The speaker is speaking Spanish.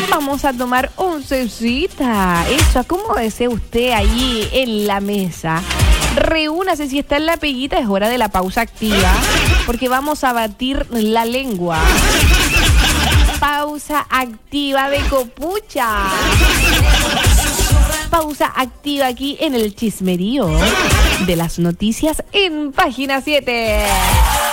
Vamos a tomar oncecita. Eso, ¿cómo desea usted ahí en la mesa? Reúnase, si está en la peguita, es hora de la pausa activa, porque vamos a batir la lengua. Pausa activa de copucha. Pausa activa aquí en el chismerío de las noticias en Página 7.